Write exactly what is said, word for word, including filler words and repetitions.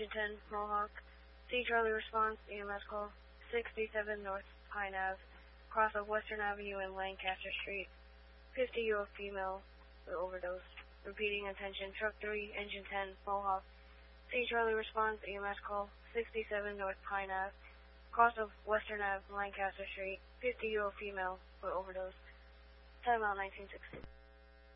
Engine ten, Mohawk. C Charlie response, E M S call, sixty-seven North Pine Ave, cross of Western Avenue and Lancaster Street. fifty-year-old female with overdose. Repeating attention, truck three, engine ten, Mohawk. C Charlie response, E M S call, sixty-seven North Pine Ave, cross of Western Ave, Lancaster Street. fifty-year-old female with overdose. Timeout nineteen sixty.